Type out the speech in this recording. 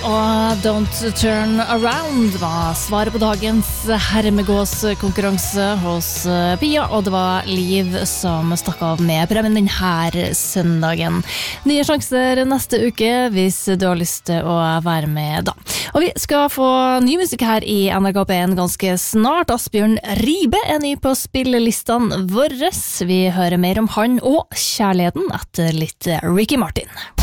Og Don't Turn Around var svaret på dagens hermegåskonkurranse hos Pia, og det var Liv som stakk av med premien denne søndagen. Nye sjanser neste uke hvis du har lyst til å være med da. Og vi skal få ny musikk her i NRK P1 ganske snart. Asbjørn Ribe er ny på spillelistene våre. Vi hører mer om han og kjærligheten etter litt Ricky Martin.